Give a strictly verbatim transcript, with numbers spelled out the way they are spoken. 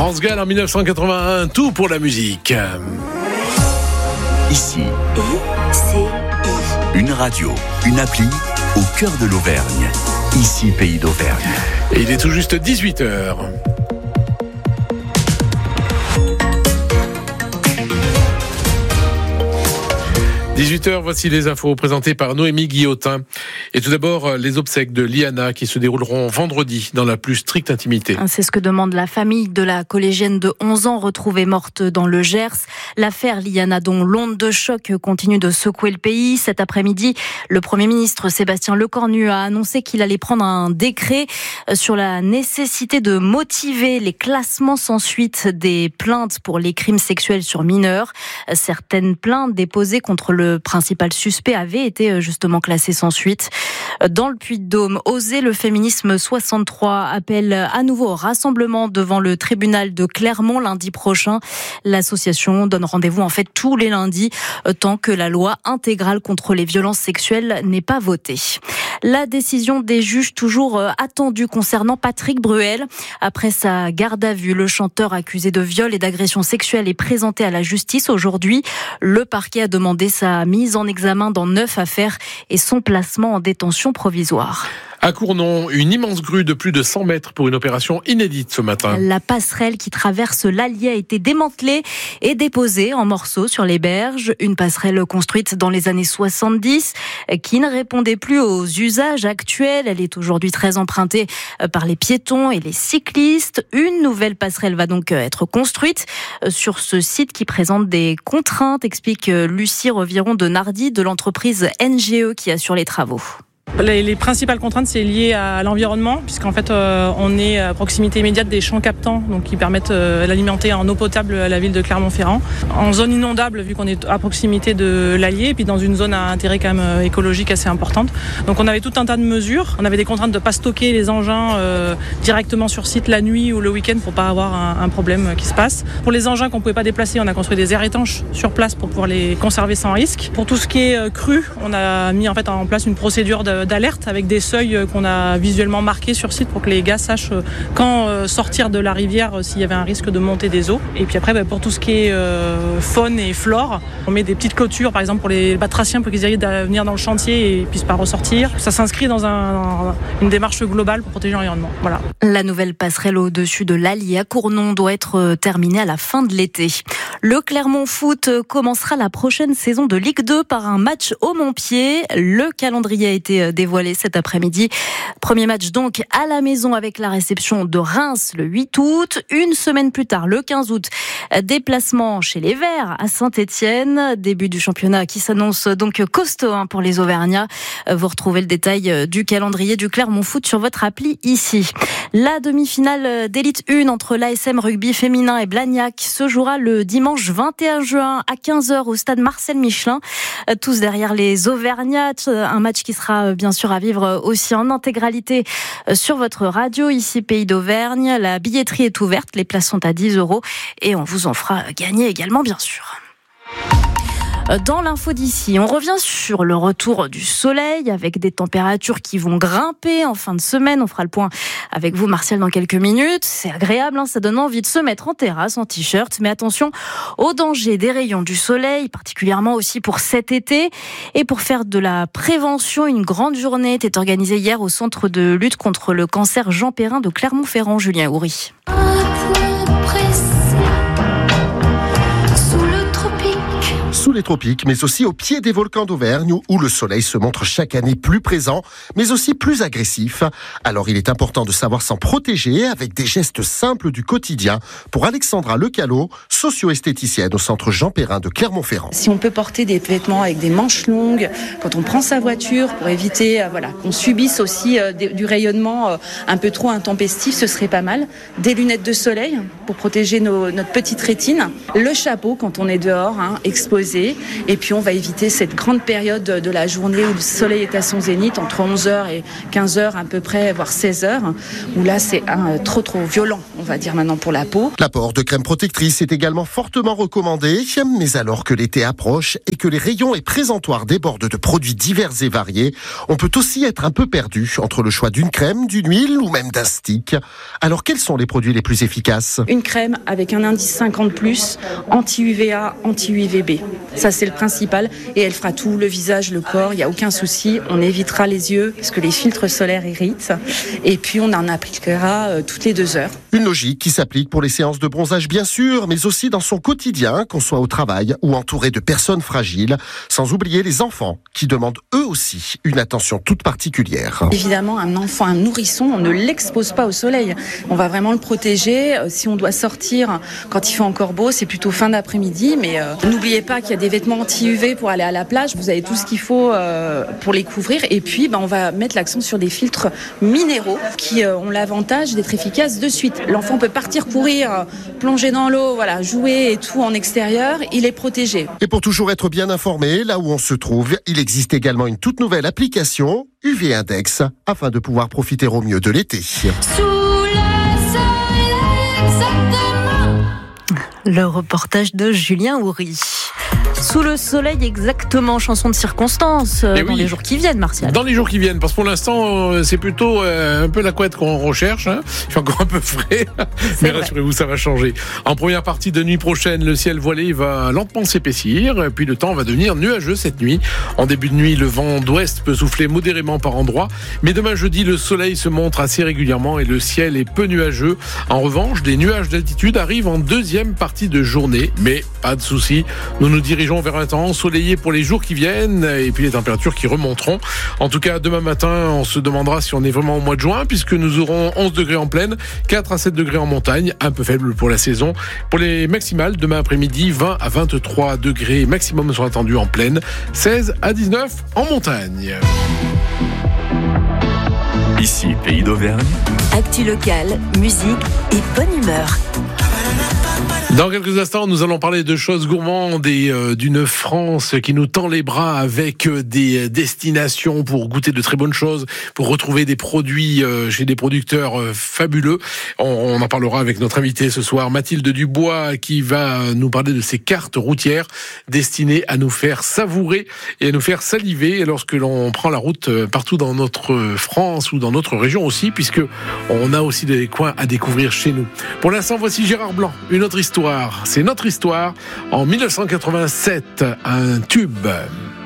France Gall en dix-neuf cent quatre-vingt-un, tout pour la musique. Ici, I C I. Une radio, une appli au cœur de l'Auvergne. Ici, Pays d'Auvergne. Et il est tout juste dix-huit heures. dix-huit heures, voici les infos présentées par Noémie Guillotin. Et tout d'abord, les obsèques de Liana qui se dérouleront vendredi dans la plus stricte intimité. C'est ce que demande la famille de la collégienne de onze ans retrouvée morte dans le Gers. L'affaire Liana, dont l'onde de choc continue de secouer le pays. Cet après-midi, le Premier ministre Sébastien Lecornu a annoncé qu'il allait prendre un décret sur la nécessité de motiver les classements sans suite des plaintes pour les crimes sexuels sur mineurs. Certaines plaintes déposées contre le Le principal suspect avait été justement classé sans suite. Dans le Puy-de-Dôme, Oser le féminisme soixante-trois appelle à nouveau au rassemblement devant le tribunal de Clermont lundi prochain. L'association donne rendez-vous en fait tous les lundis tant que la loi intégrale contre les violences sexuelles n'est pas votée. La décision des juges toujours attendue concernant Patrick Bruel. Après sa garde à vue, le chanteur accusé de viol et d'agression sexuelle est présenté à la justice aujourd'hui. Le parquet a demandé sa mise en examen dans neuf affaires et son placement en détention provisoire. À Cournon, une immense grue de plus de cent mètres pour une opération inédite ce matin. La passerelle qui traverse l'Allier a été démantelée et déposée en morceaux sur les berges. Une passerelle construite dans les années soixante-dix qui ne répondait plus aux usages actuels. Elle est aujourd'hui très empruntée par les piétons et les cyclistes. Une nouvelle passerelle va donc être construite sur ce site qui présente des contraintes, explique Lucie Reviron de Nardi de l'entreprise N G E qui assure les travaux. Les, les principales contraintes, c'est lié à l'environnement, puisqu'en fait, euh, on est à proximité immédiate des champs captants, donc qui permettent euh, d'alimenter en eau potable la ville de Clermont-Ferrand. En zone inondable, vu qu'on est à proximité de l'Allier, et puis dans une zone à intérêt quand même euh, écologique assez importante. Donc on avait tout un tas de mesures. On avait des contraintes de ne pas stocker les engins euh, directement sur site la nuit ou le week-end pour pas avoir un, un problème qui se passe. Pour les engins qu'on ne pouvait pas déplacer, on a construit des aires étanches sur place pour pouvoir les conserver sans risque. Pour tout ce qui est euh, cru, on a mis en fait en place une procédure de d'alerte avec des seuils qu'on a visuellement marqués sur site pour que les gars sachent quand sortir de la rivière s'il y avait un risque de montée des eaux. Et puis après, pour tout ce qui est faune et flore, on met des petites clôtures, par exemple pour les batraciens pour qu'ils arrivent à venir dans le chantier et puissent pas ressortir. Ça s'inscrit dans un, une démarche globale pour protéger l'environnement. Voilà. La nouvelle passerelle au-dessus de l'Allier à Cournon doit être terminée à la fin de l'été. Le Clermont Foot commencera la prochaine saison de Ligue deux par un match au Montpied. Le calendrier a été dévoilé cet après-midi. Premier match donc à la maison avec la réception de Reims le huit août. Une semaine plus tard, le quinze août, déplacement chez les Verts à Saint-Étienne. Début du championnat qui s'annonce donc costaud hein, pour les Auvergnats. Vous retrouvez le détail du calendrier du Clermont Foot sur votre appli ici. La demi-finale d'élite un entre l'A S M Rugby féminin et Blagnac se jouera le dimanche vingt et un juin à quinze heures au stade Marcel Michelin. Tous derrière les Auvergnats. Un match qui sera bien sûr à vivre aussi en intégralité sur votre radio ici Pays d'Auvergne. La billetterie est ouverte, les places sont à dix euros et on vous en fera gagner également bien sûr. Dans l'info d'ici, on revient sur le retour du soleil avec des températures qui vont grimper en fin de semaine. On fera le point avec vous, Martial, dans quelques minutes. C'est agréable, hein, ça donne envie de se mettre en terrasse, en t-shirt. Mais attention au danger des rayons du soleil, particulièrement aussi pour cet été. Et pour faire de la prévention, une grande journée était organisée hier au Centre de lutte contre le cancer Jean Perrin de Clermont-Ferrand. Julien Houry. Sous les tropiques, mais aussi au pied des volcans d'Auvergne où le soleil se montre chaque année plus présent, mais aussi plus agressif. Alors il est important de savoir s'en protéger avec des gestes simples du quotidien. Pour Alexandra Lecalot, socio-esthéticienne au Centre Jean Perrin de Clermont-Ferrand. Si on peut porter des vêtements avec des manches longues quand on prend sa voiture pour éviter euh, voilà, qu'on subisse aussi euh, du rayonnement euh, un peu trop intempestif, ce serait pas mal. Des lunettes de soleil pour protéger nos, notre petite rétine. Le chapeau quand on est dehors, hein, exposé reposer. Et puis, on va éviter cette grande période de la journée où le soleil est à son zénith, entre onze heures et quinze heures à peu près, voire seize heures, où là, c'est un, trop, trop violent, on va dire maintenant, pour la peau. L'apport de crème protectrice est également fortement recommandé, mais alors que l'été approche et que les rayons et présentoirs débordent de produits divers et variés, on peut aussi être un peu perdu entre le choix d'une crème, d'une huile ou même d'un stick. Alors, quels sont les produits les plus efficaces ? Une crème avec un indice cinquante plus, anti-U V A, anti-U V B. Ça, c'est le principal. Et elle fera tout, le visage, le corps, il n'y a aucun souci. On évitera les yeux, parce que les filtres solaires irritent. Et puis, on en appliquera euh, toutes les deux heures. Une logique qui s'applique pour les séances de bronzage, bien sûr, mais aussi dans son quotidien, qu'on soit au travail ou entouré de personnes fragiles, sans oublier les enfants, qui demandent eux aussi une attention toute particulière. Évidemment, un enfant, un nourrisson, on ne l'expose pas au soleil. On va vraiment le protéger. Si on doit sortir quand il fait encore beau, c'est plutôt fin d'après-midi, mais euh, n'oubliez pas qu'il y a des vêtements anti-U V pour aller à la plage. Vous avez tout ce qu'il faut euh, pour les couvrir. Et puis, ben, on va mettre l'accent sur des filtres minéraux qui euh, ont l'avantage d'être efficaces de suite. L'enfant peut partir courir, plonger dans l'eau, voilà, jouer et tout en extérieur. Il est protégé. Et pour toujours être bien informé, là où on se trouve, il existe également une toute nouvelle application, U V Index, afin de pouvoir profiter au mieux de l'été. Sous le soleil, exactement. Le reportage de Julien Houry. Sous le soleil, exactement, chanson de circonstance euh, dans oui. les jours qui viennent, Martial. Dans les jours qui viennent, parce que pour l'instant, euh, c'est plutôt euh, un peu la couette qu'on recherche. Hein. Il fait encore un peu frais, mais rassurez-vous, ça va changer. En première partie de nuit prochaine, le ciel voilé va lentement s'épaissir, puis le temps va devenir nuageux cette nuit. En début de nuit, le vent d'ouest peut souffler modérément par endroits, mais demain jeudi, le soleil se montre assez régulièrement et le ciel est peu nuageux. En revanche, des nuages d'altitude arrivent en deuxième partie de journée, mais pas de souci, nous nous dirigeons vers un temps ensoleillé pour les jours qui viennent et puis les températures qui remonteront. En tout cas, demain matin, on se demandera si on est vraiment au mois de juin puisque nous aurons onze degrés en plaine, quatre à sept degrés en montagne, un peu faible pour la saison. Pour les maximales, demain après-midi, vingt à vingt-trois degrés maximum sont attendus en plaine, seize à dix-neuf en montagne. Ici, Pays d'Auvergne. Actu locale, musique et bonne humeur. Dans quelques instants, nous allons parler de choses gourmandes et euh, d'une France qui nous tend les bras avec euh, des destinations pour goûter de très bonnes choses, pour retrouver des produits euh, chez des producteurs euh, fabuleux. On, on en parlera avec notre invitée ce soir, Mathilde Dubois, qui va nous parler de ces cartes routières destinées à nous faire savourer et à nous faire saliver lorsque l'on prend la route partout dans notre France ou dans notre région aussi, puisque on a aussi des coins à découvrir chez nous. Pour l'instant, voici Gérard Blanc, une autre histoire. C'est notre histoire. En mille neuf cent quatre-vingt-sept, un tube.